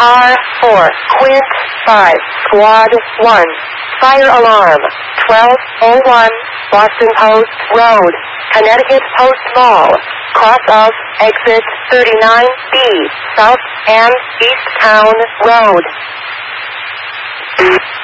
Car 4, Quint 5, Squad 1. Fire alarm. 1201 Boston Post Road, Connecticut Post Mall. Cross of exit 39B, South and East Town Road.